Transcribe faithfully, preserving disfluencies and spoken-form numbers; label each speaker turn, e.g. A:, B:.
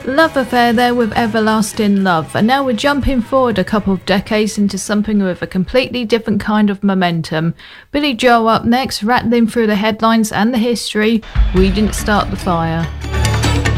A: Love affair there with Everlasting Love, and now we're jumping forward a couple of decades into something with a completely different kind of momentum. Billy Joel up next, rattling through the headlines and the history. We didn't start the fire.